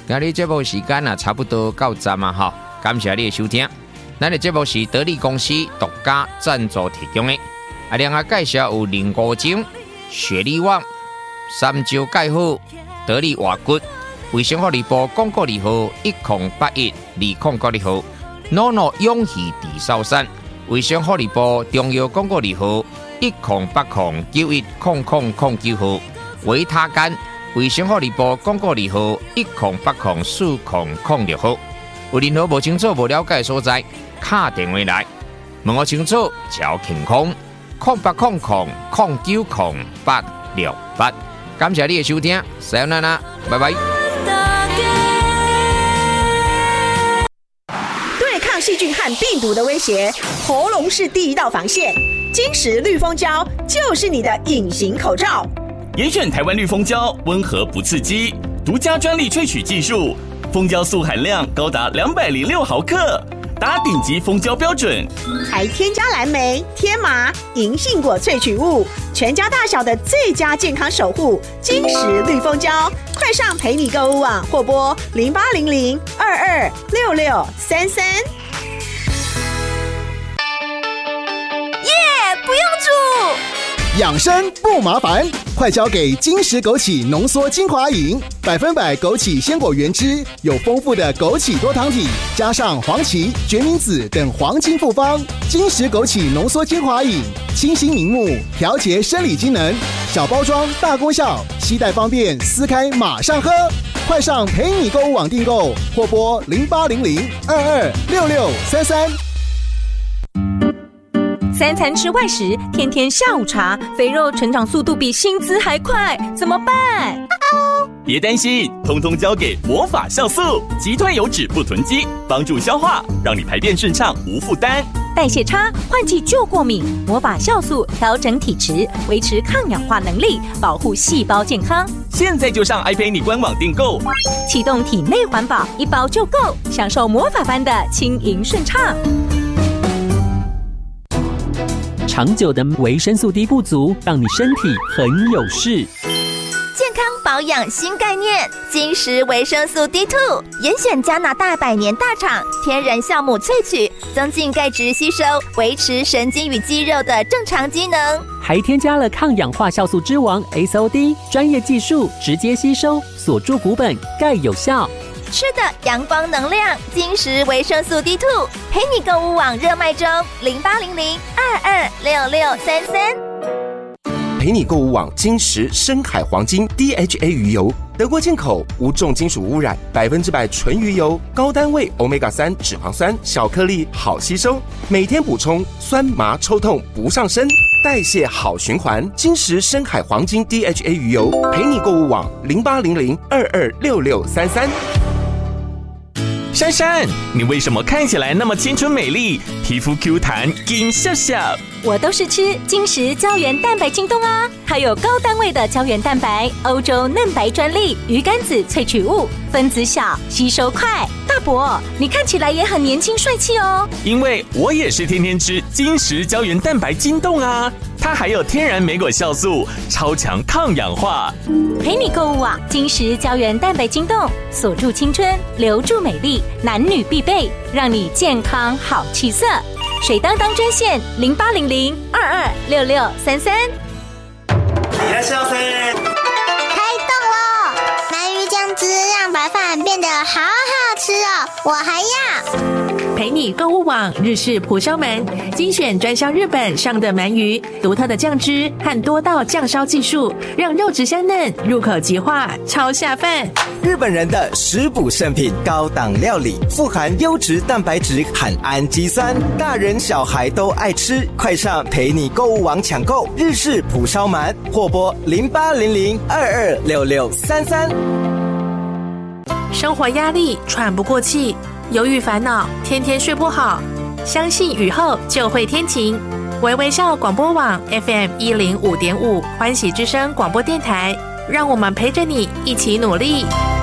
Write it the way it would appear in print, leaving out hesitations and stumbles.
今日节目时间啊，差不多到站啊哈，感谢你的收听。咱的节目是得力公司独家赞助提供的。另外介绍有林国精、雪力旺、三椒钙好、得力活骨、卫生福利部广告2号10812096号，NONO 永续地sau山，卫生福利部中药广告2号1080910009号，维他干，卫生福利部广告2号10804006号。有任何无清楚、无了解的所在，打电话来问我清楚，超健康。0800090868，感谢你的收听，さよなら，拜拜。 对抗细菌和病毒的威胁，喉咙是第一道防线。金石绿蜂胶就是你的隐形口罩。 严选台湾绿蜂胶，温和不刺激，独家专利萃取技术，蜂胶素含量高达206毫克。达顶级蜂胶标准， 还添加蓝莓、天麻、银杏果萃取物，全家大小的最佳健康守护。金石绿蜂胶，快上陪你购物网或拨0800226633。 不用煮， 养生不麻烦，快交给金石枸杞浓缩精华饮，100%枸杞鲜果原汁，有丰富的枸杞多糖体，加上黄芪、决明子等黄金复方。金石枸杞浓缩精华饮，清新明目，调节生理机能，小包装大功效，携带方便，撕开马上喝。快上陪你购物网订购，或拨0800226633。 3餐吃外食，天天下午茶，肥肉成长速度比薪资还快，怎么办？ 别担心，通通交给魔法酵素，击退油脂不囤积，帮助消化，让你排便顺畅无负担。 代谢差，换季就过敏，魔法酵素调整体质，维持抗氧化能力，保护细胞健康。 现在就上爱陪你官网订购， 启动体内环保，1包就够，享受魔法般的轻盈顺畅。 长久的维生素 D 不足，让你身体很有事。 健康保养新概念，金石维生素 D2， 严选加拿大100年大厂天然酵母萃取，增进钙质吸收，维持神经与肌肉的正常机能。 还添加了抗氧化酵素之王 SOD， 专业技术直接吸收，锁住骨本，钙有效。 吃的阳光能量，金石维生素 D2， 陪你购物网热卖中，0800226633。 陪你购物网金石深海黄金 DHA 鱼油，德国进口，无重金属污染，100%纯鱼油，高单位 Omega-3 脂肪酸，小颗粒好吸收，每天补充，酸麻抽痛不上身，代谢好循环。金石深海黄金 DHA 鱼油，陪你购物网0800226633。 珊珊，你为什么看起来那么清纯美丽，皮肤 Q 弹，金笑笑？ 我都是吃金石胶原蛋白晶冻啊，它有高单位的胶原蛋白，欧洲嫩白专利，鱼肝子萃取物，分子小，吸收快。大伯，你看起来也很年轻帅气哦。 因为我也是天天吃金石胶原蛋白晶冻啊，它还有天然莓果酵素，超强抗氧化。 陪你购物网金石胶原蛋白晶冻，锁住青春，留住美丽，男女必备，让你健康好气色。水当当专线0800226633。 いらっしゃいませ。 开动喽！鳗鱼酱汁让白饭变得好好吃哦，我还要。 陪你购物网日式蒲烧鳗，精选专销日本上的鳗鱼，独特的酱汁和多道酱烧技术，让肉质香嫩，入口即化，超下饭。 日本人的食补圣品，高档料理，富含优质蛋白质和氨基酸，大人小孩都爱吃。快上陪你购物网抢购日式蒲烧鳗，或拨0800226633。 生活压力，喘不过气，忧郁烦恼，天天睡不好，相信雨后就会天晴。微微笑广播网 FM105.5 欢喜之声广播电台，让我们陪着你一起努力。